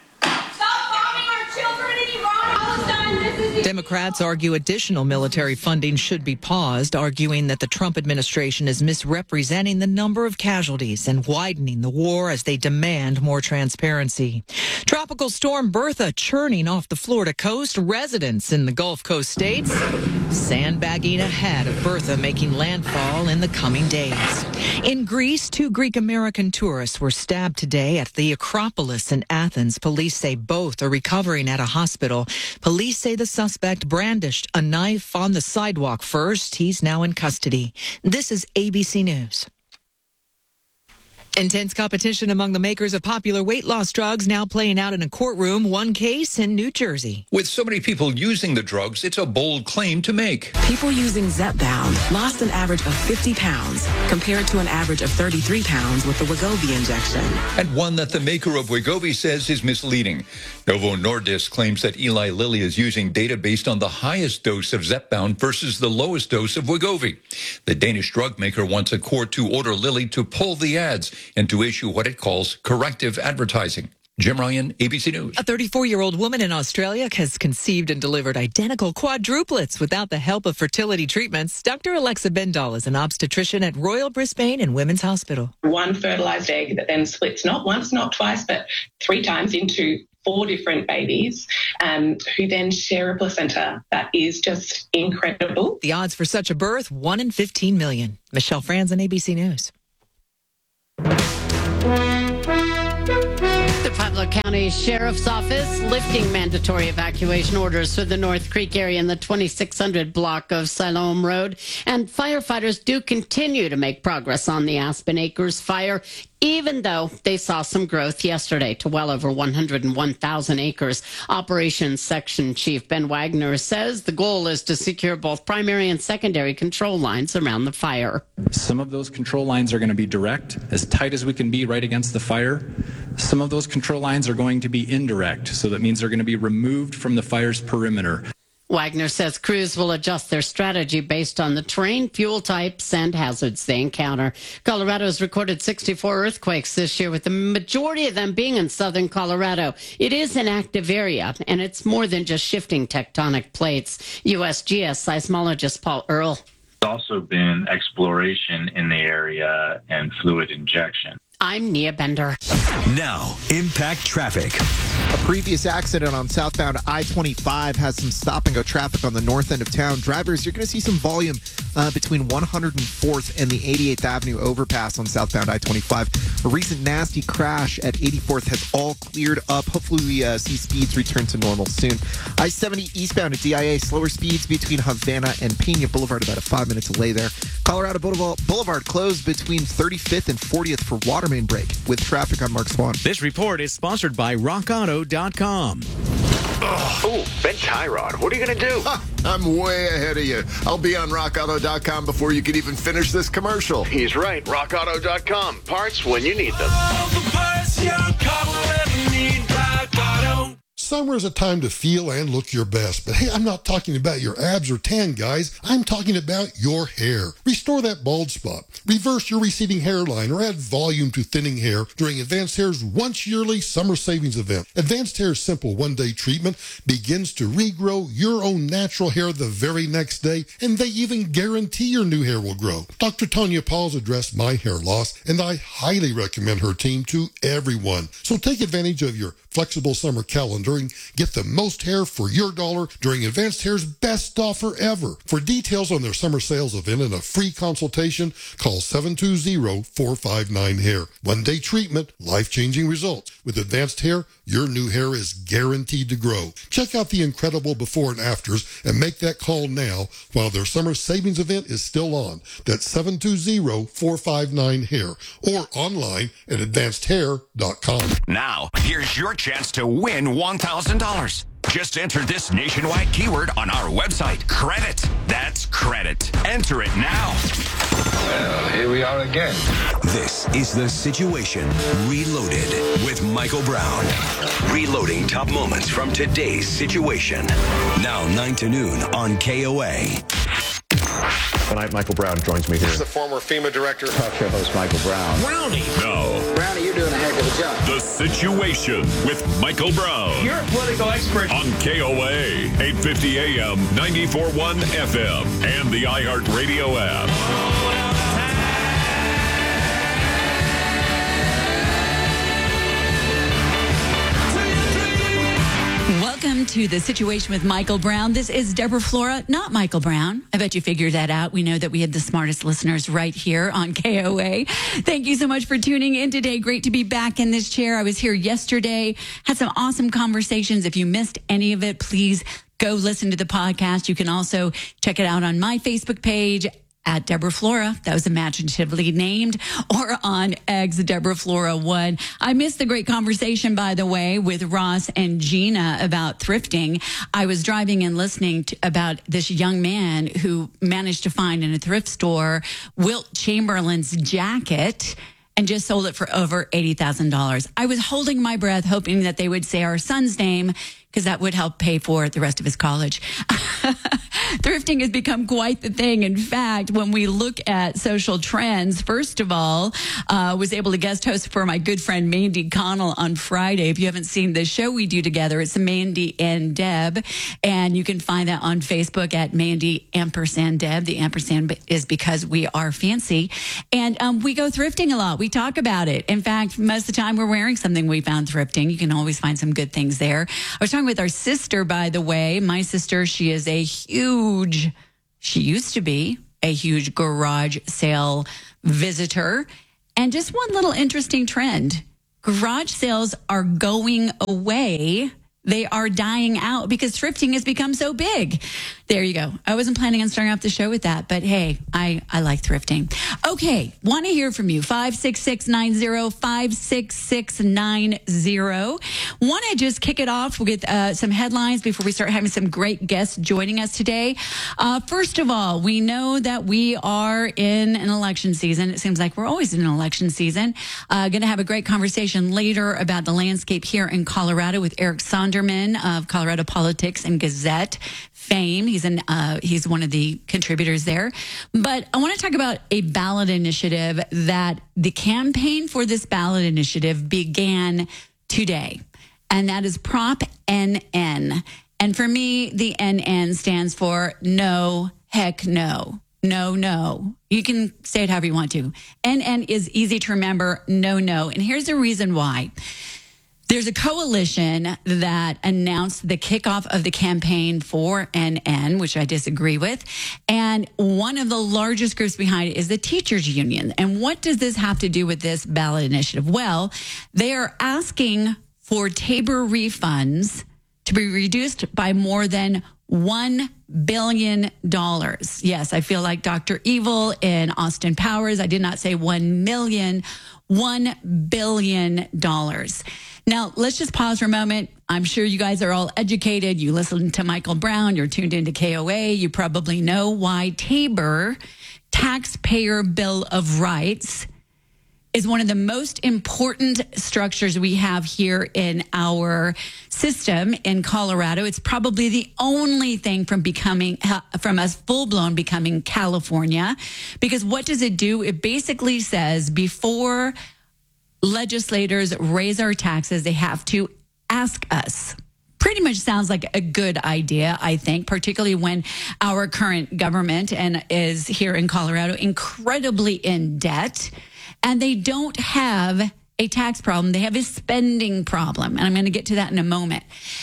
Democrats argue additional military funding should be paused, arguing that the Trump administration is misrepresenting the number of casualties and widening the war as they demand more transparency. Tropical storm Bertha churning off the Florida coast. Residents in the Gulf Coast states sandbagging ahead of Bertha making landfall in the coming days. In Greece, 2 Greek-American tourists were stabbed today at the Acropolis in Athens. Police say both are recovering at a hospital. Police say the suspect brandished a knife on the sidewalk first. He's now in custody. This is ABC News. Intense competition among the makers of popular weight loss drugs now playing out in a courtroom. One case in New Jersey. With so many people using the drugs, it's a bold claim to make. People using Zepbound lost an average of 50 pounds compared to an average of 33 pounds with the Wegovy injection. And one that the maker of Wegovy says is misleading. Novo Nordisk claims that Eli Lilly is using data based on the highest dose of Zepbound versus the lowest dose of Wegovy. The Danish drug maker wants a court to order Lilly to pull the ads and to issue what it calls corrective advertising. Jim Ryan, ABC News. A 34-year-old woman in Australia has conceived and delivered identical quadruplets without the help of fertility treatments. Dr. Alexa Bendall is an obstetrician at Royal Brisbane and Women's Hospital. One fertilized egg that then splits not once, not twice, but 3 times into 4 different babies who then share a placenta. That is just incredible. The odds for such a birth, 1 in 15 million. Michelle Franzen, ABC News. The Pueblo County Sheriff's Office lifting mandatory evacuation orders for the North Creek area in the 2600 block of Siloam Road. And firefighters do continue to make progress on the Aspen Acres fire, even though they saw some growth yesterday to well over 101,000 acres. Operations Section Chief Ben Wagner says the goal is to secure both primary and secondary control lines around the fire. Some of those control lines are going to be direct, as tight as we can be right against the fire. Some of those control lines are going to be indirect, so that means they're going to be removed from the fire's perimeter. Wagner says crews will adjust their strategy based on the terrain, fuel types, and hazards they encounter. Colorado has recorded 64 earthquakes this year, with the majority of them being in southern Colorado. It is an active area, and it's more than just shifting tectonic plates. USGS seismologist Paul Earle. There's also been exploration in the area and fluid injection. I'm Nia Bender. Now, impact traffic. A previous accident on southbound I-25 has some stop-and-go traffic on the north end of town. Drivers, you're going to see some volume between 104th and the 88th Avenue overpass on southbound I-25. A recent nasty crash at 84th has all cleared up. Hopefully we see speeds return to normal soon. I-70 eastbound at DIA, slower speeds between Havana and Pena Boulevard, about a 5-minute delay there. Colorado Boulevard closed between 35th and 40th for water main break with traffic on Mark Swan. This report is sponsored by RockAuto.com. Oh, Ben Tyrod, what are you going to do? I'm way ahead of you. I'll be on RockAuto.com before you can even finish this commercial. He's right. RockAuto.com. Parts when you need them. Summer is a time to feel and look your best. But hey, I'm not talking about your abs or tan, guys. I'm talking about your hair. Restore that bald spot. Reverse your receding hairline or add volume to thinning hair during Advanced Hair's once-yearly summer savings event. Advanced Hair's simple one-day treatment begins to regrow your own natural hair the very next day, and they even guarantee your new hair will grow. Dr. Tanya Paul's addressed my hair loss, and I highly recommend her team to everyone. So take advantage of your flexible summer calendar and get the most hair for your dollar during Advanced Hair's best offer ever. For details on their summer sales event and a free consultation, call 720-459-HAIR. One-day treatment, life-changing results. With Advanced Hair, your new hair is guaranteed to grow. Check out the incredible before and afters and make that call now while their summer savings event is still on. That's 720-459-HAIR or online at advancedhair.com. Now, here's your chance to win $1,000. Just enter this nationwide keyword on our website. Credit. That's credit. Enter it now. Well, here we are again. This is The Situation Reloaded with Michael Brown. Reloading top moments from today's situation. Now 9 to noon on KOA. Tonight, Michael Brown joins me here. This is the former FEMA director. Talk show host Michael Brown. Brownie. No. Brownie, you're doing a heck of a job. The Situation with Michael Brown. You're a political expert. On KOA, 850 AM, 94.1 FM, and the iHeartRadio app. Welcome to The Situation with Michael Brown. This is Deborah Flora, not Michael Brown. I bet you figured that out. We know that we have the smartest listeners right here on KOA. Thank you so much for tuning in today. Great to be back in this chair. I was here yesterday, had some awesome conversations. If you missed any of it, please go listen to the podcast. You can also check it out on my Facebook page at Deborah Flora, that was imaginatively named, or on X Deborah Flora 1. I missed the great conversation, by the way, with Ross and Gina about thrifting. I was driving and listening about this young man who managed to find in a thrift store Wilt Chamberlain's jacket and just sold it for over $80,000. I was holding my breath, hoping that they would say our son's name, because that would help pay for the rest of his college. Thrifting has become quite the thing. In fact, when we look at social trends, first of all, was able to guest host for my good friend Mandy Connell on Friday. If you haven't seen the show we do together, it's Mandy and Deb, and you can find that on Facebook at Mandy & Deb. The ampersand is because we are fancy, and we go thrifting a lot. We talk about it. In fact, most of the time we're wearing something we found thrifting. You can always find some good things there. I was talking with our sister, by the way. My sister, she is she used to be a huge garage sale visitor. And just one little interesting trend. Garage sales are going away. They are dying out because thrifting has become so big. There you go. I wasn't planning on starting off the show with that, but hey, I like thrifting. Okay, want to hear from you. 56690, 56690. Want to just kick it off with some headlines before we start having some great guests joining us today. First of all, we know that we are in an election season. It seems like we're always in an election season. Going to have a great conversation later about the landscape here in Colorado with Eric Sonderman of Colorado Politics and Gazette fame. He's one of the contributors there. But I want to talk about a ballot initiative that the campaign for this ballot initiative began today, and that is Prop NN. And for me, the NN stands for no, heck no. No. You can say it however you want to. NN is easy to remember, no. And here's the reason why. There's a coalition that announced the kickoff of the campaign for NN, which I disagree with. And one of the largest groups behind it is the teachers union. And what does this have to do with this ballot initiative? Well, they are asking for Tabor refunds to be reduced by more than $1 billion. Yes, I feel like Dr. Evil in Austin Powers. I did not say 1 million, $1 billion. Now, let's just pause for a moment. I'm sure you guys are all educated. You listen to Michael Brown. You're tuned into KOA. You probably know why Tabor Taxpayer Bill of Rights is one of the most important structures we have here in our system in Colorado. It's probably the only thing from us full-blown becoming California. Because what does it do? It basically says before legislators raise our taxes, they have to ask us. Pretty much sounds like a good idea, I think, particularly when our current government is here in Colorado incredibly in debt, and they don't have a tax problem. They have a spending problem, and I'm going to get to that in a moment.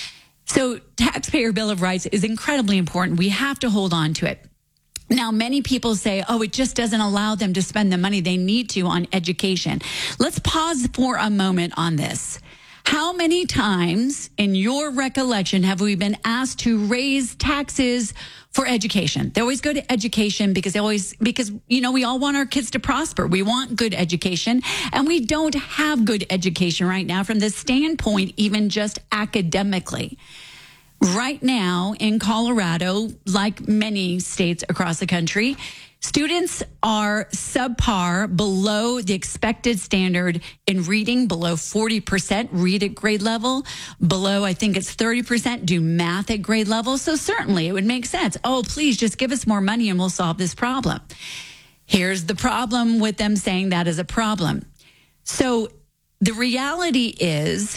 So Taxpayer Bill of Rights is incredibly important. We have to hold on to it. Now, many people say, it just doesn't allow them to spend the money they need to on education. Let's pause for a moment on this. How many times in your recollection have we been asked to raise taxes for education? They always go to education because we all want our kids to prosper. We want good education, and we don't have good education right now from the standpoint, even just academically. Right now in Colorado, like many states across the country, students are subpar, below the expected standard in reading, below 40% read at grade level, below, I think it's 30% do math at grade level. So certainly it would make sense. Please just give us more money and we'll solve this problem. Here's the problem with them saying that is a problem. So the reality is,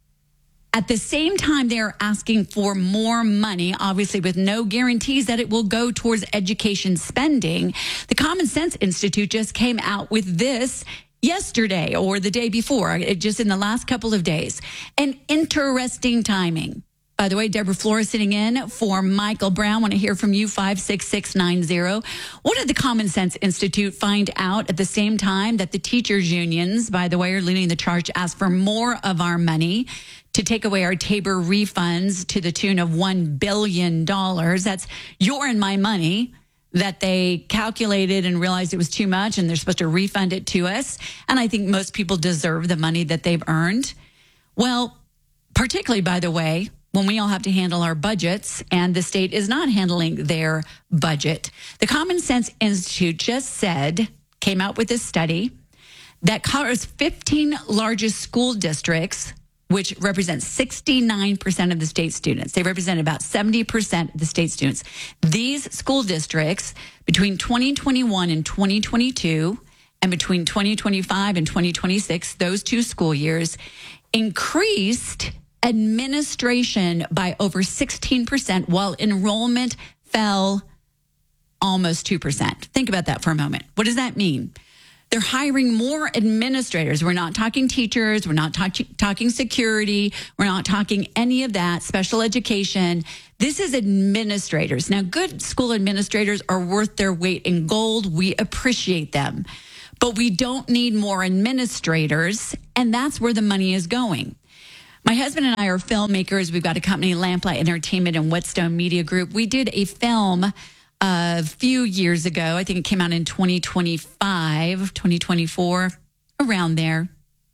at the same time, they're asking for more money, obviously with no guarantees that it will go towards education spending. The Common Sense Institute just came out with this yesterday or the day before, just in the last couple of days. An interesting timing. By the way, Deborah Flora sitting in for Michael Brown. Want to hear from you, 56690. What did the Common Sense Institute find out at the same time that the teachers unions, by the way, are leading the charge to ask for more of our money to take away our Tabor refunds to the tune of $1 billion? That's your and my money. that they calculated and realized it was too much and they're supposed to refund it to us. And I think most people deserve the money that they've earned. Well, particularly, by the way, when we all have to handle our budgets and the state is not handling their budget. The Common Sense Institute just came out with this study that covers 15 largest school districts, which represent 69% of the state students. They represent about 70% of the state students. These school districts, between 2021 and 2022, and between 2025 and 2026, those 2 school years, increased administration by over 16%, while enrollment fell almost 2%. Think about that for a moment. What does that mean? They're hiring more administrators. We're not talking teachers. We're not talking security. We're not talking any of that, special education. This is administrators. Now, good school administrators are worth their weight in gold. We appreciate them. But we don't need more administrators, and that's where the money is going. My husband and I are filmmakers. We've got a company, Lamplight Entertainment and Whetstone Media Group. We did a film a few years ago. I think it came out in 2025, 2024, around there.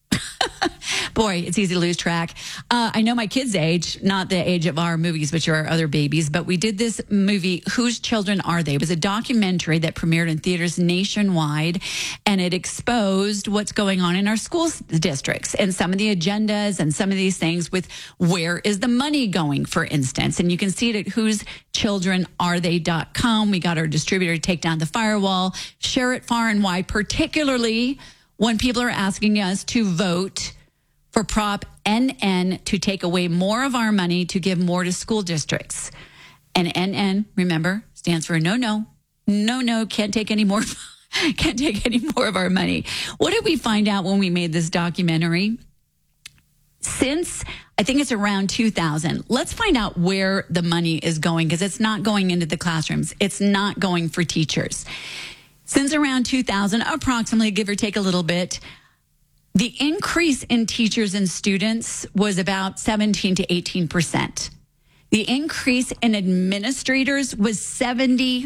Boy, it's easy to lose track. I know my kids' age, not the age of our movies, which are our other babies, but we did this movie, Whose Children Are They? It was a documentary that premiered in theaters nationwide, and it exposed what's going on in our school districts and some of the agendas and some of these things with where is the money going, for instance. And you can see it at whosechildrenarethey.com. We got our distributor to take down the firewall, share it far and wide, particularly when people are asking us to vote for Prop NN to take away more of our money to give more to school districts. And NN, remember, stands for no, can't take any more, can't take any more of our money. What did we find out when we made this documentary? Since, I think it's around 2000, let's find out where the money is going, because it's not going into the classrooms. It's not going for teachers. Since around 2000, approximately, give or take a little bit, the increase in teachers and students was about 17 to 18%. The increase in administrators was 75%.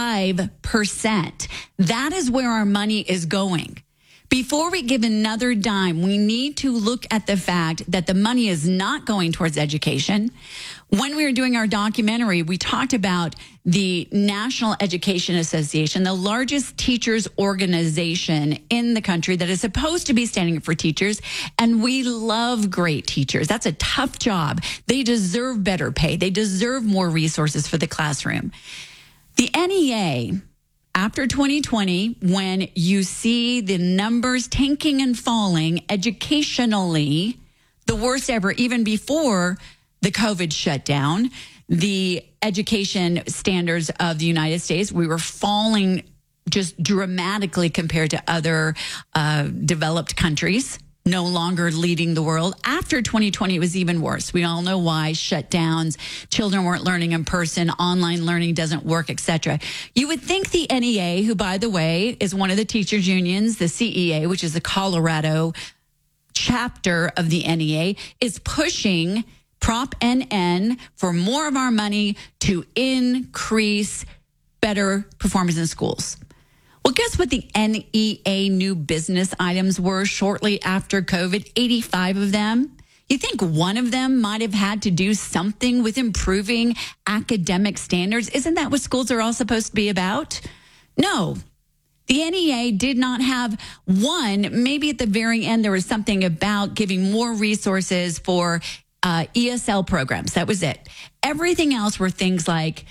That is where our money is going. Before we give another dime, we need to look at the fact that the money is not going towards education. When we were doing our documentary, we talked about the National Education Association, the largest teachers organization in the country that is supposed to be standing up for teachers. And we love great teachers. That's a tough job. They deserve better pay. They deserve more resources for the classroom. The NEA, after 2020, when you see the numbers tanking and falling educationally, the worst ever, even before the COVID shutdown, the education standards of the United States, we were falling just dramatically compared to other developed countries, no longer leading the world. After 2020, it was even worse. We all know why: shutdowns, children weren't learning in person, online learning doesn't work, etc. You would think the NEA, who, by the way, is one of the teachers' unions, the CEA, which is the Colorado chapter of the NEA, is pushing Prop NN for more of our money to increase better performance in schools. Well, guess what the NEA new business items were shortly after COVID? 85 of them. You think one of them might have had to do something with improving academic standards? Isn't that what schools are all supposed to be about? No. The NEA did not have one. Maybe at the very end there was something about giving more resources for ESL programs. That was it. Everything else were things like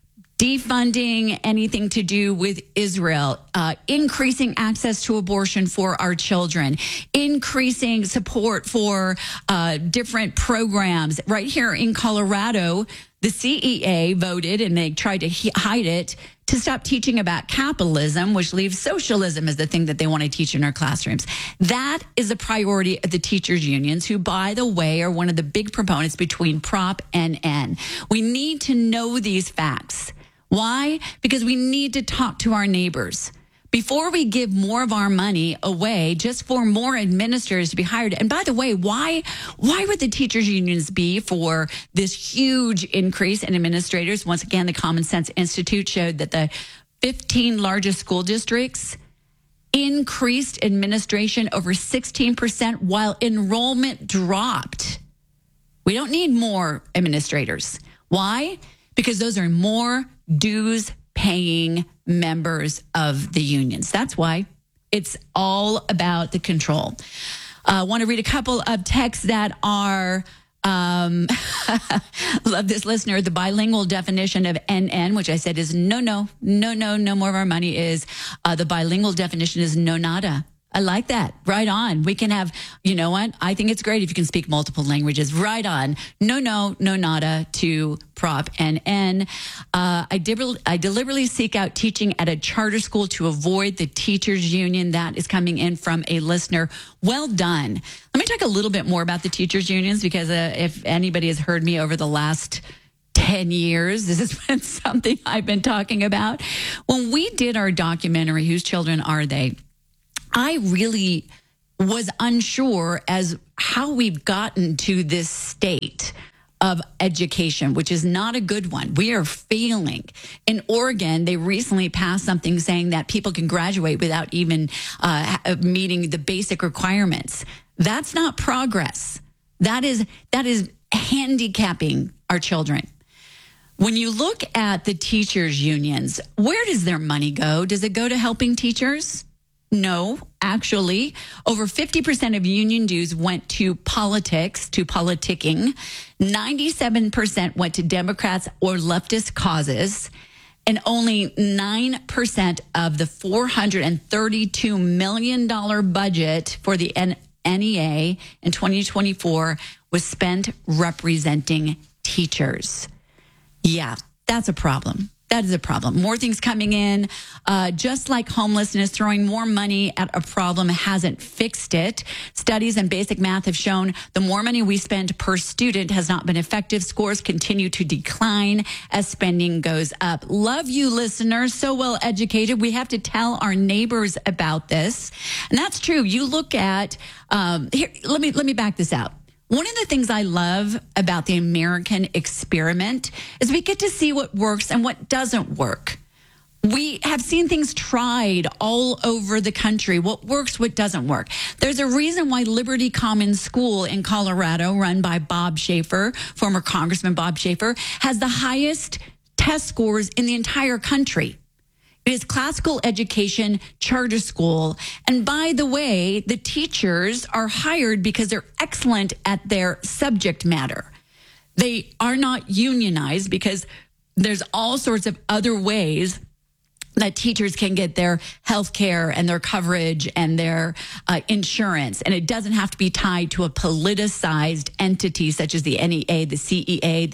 defunding anything to do with Israel, increasing access to abortion for our children, increasing support for different programs. Right here in Colorado, the CEA voted, and they tried to hide it, to stop teaching about capitalism, which leaves socialism as the thing that they want to teach in our classrooms. That is a priority of the teachers' unions, who, by the way, are one of the big proponents between Prop NN. We need to know these facts. Why? Because we need to talk to our neighbors. Before we give more of our money away just for more administrators to be hired. And by the way, why would the teachers unions be for this huge increase in administrators? Once again, the Common Sense Institute showed that the 15 largest school districts increased administration over 16% while enrollment dropped. We don't need more administrators. Why? Because those are more dues-paying members of the unions. That's why. It's all about the control. I want to read a couple of texts that are, love this listener, the bilingual definition of NN, which I said is no more of our money, is the bilingual definition is no nada. I like that. Right on. We can have, you know what? I think it's great if you can speak multiple languages. Right on. No nada to Prop NN. I deliberately seek out teaching at a charter school to avoid the teachers union. That is coming in from a listener. Well done. Let me talk a little bit more about the teachers unions because if anybody has heard me over the last 10 years, this has been something I've been talking about. When we did our documentary, Whose Children Are They?, I really was unsure as how we've gotten to this state of education, which is not a good one. We are failing. In Oregon, they recently passed something saying that people can graduate without even meeting the basic requirements. That's not progress. That is handicapping our children. When you look at the teachers' unions, where does their money go? Does it go to helping teachers? No, actually, over 50% of union dues went to politics, to politicking. 97% went to Democrats or leftist causes. And only 9% of the $432 million budget for the NEA in 2024 was spent representing teachers. Yeah, that's a problem. That is a problem. More things coming in. Just like homelessness, throwing more money at a problem hasn't fixed it. Studies and basic math have shown the more money we spend per student has not been effective. Scores continue to decline as spending goes up. Love you, listeners. So well educated. We have to tell our neighbors about this. And that's true. You look at, here, let me back this out. One of the things I love about the American experiment is we get to see what works and what doesn't work. We have seen things tried all over the country, what works, what doesn't work. There's a reason why Liberty Commons School in Colorado, run by Bob Schaefer, former Congressman Bob Schaefer, has the highest test scores in the entire country. It is classical education charter school. And by the way, the teachers are hired because they're excellent at their subject matter. They are not unionized because there's all sorts of other ways that teachers can get their health care and their coverage and their insurance. And it doesn't have to be tied to a politicized entity such as the NEA, the CEA,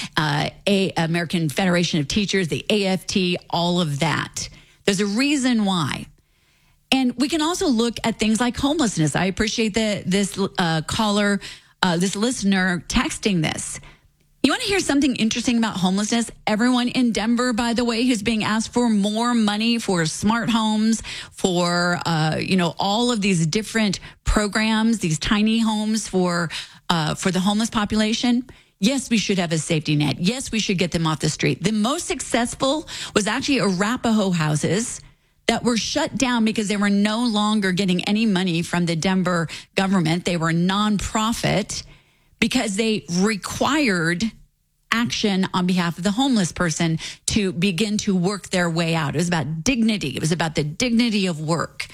the American Federation of Teachers, the AFT, all of that. There's a reason why. And we can also look at things like homelessness. I appreciate this caller, this listener texting this. You want to hear something interesting about homelessness? Everyone in Denver, by the way, who's being asked for more money for smart homes, for, all of these different programs, these tiny homes for the homeless population. Yes, we should have a safety net. Yes, we should get them off the street. The most successful was actually Arapaho houses that were shut down because they were no longer getting any money from the Denver government. They were nonprofit because they required action on behalf of the homeless person to begin to work their way out. It was about dignity. It was about the dignity of work.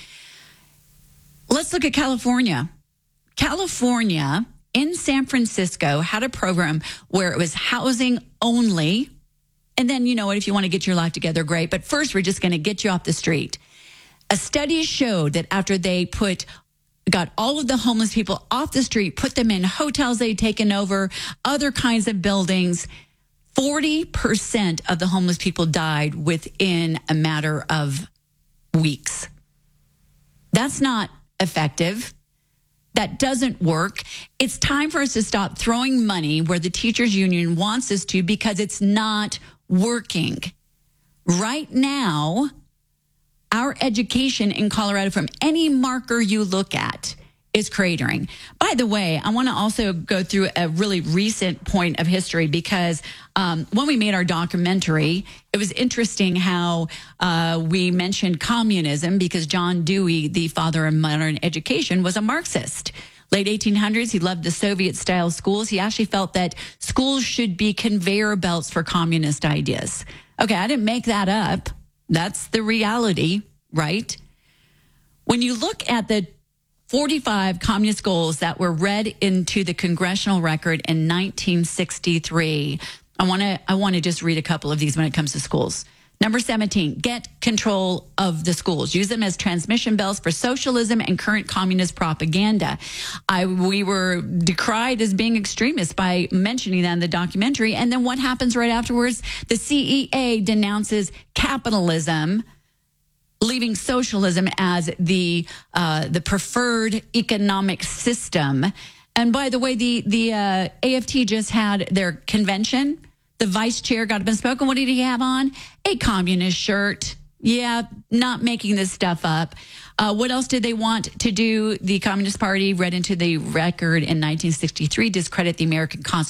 Let's look at California. California in San Francisco had a program where it was housing only. And then, you know what, if you want to get your life together, great. But first, we're just going to get you off the street. A study showed that after they got all of the homeless people off the street, put them in hotels they'd taken over, other kinds of buildings, 40% of the homeless people died within a matter of weeks. That's not effective. That doesn't work. It's time for us to stop throwing money where the teachers union wants us to because it's not working. Right now, our education in Colorado, from any marker you look at, is cratering. By the way, I want to also go through a really recent point of history because when we made our documentary, it was interesting how we mentioned communism because John Dewey, the father of modern education, was a Marxist. Late 1800s, he loved the Soviet-style schools. He actually felt that schools should be conveyor belts for communist ideas. Okay, I didn't make that up. That's the reality, right? When you look at the 45 communist goals that were read into the congressional record in 1963. I want to just read a couple of these when it comes to schools. Number 17, get control of the schools. Use them as transmission bells for socialism and current communist propaganda. We were decried as being extremists by mentioning that in the documentary. And then what happens right afterwards? The CEA denounces capitalism, leaving socialism as the preferred economic system. And by the way, the AFT just had their convention. The vice chair got up and spoke. And what did he have on? A communist shirt. Yeah, not making this stuff up. What else did they want to do? The Communist Party read into the record in 1963, discredit the American Constitution.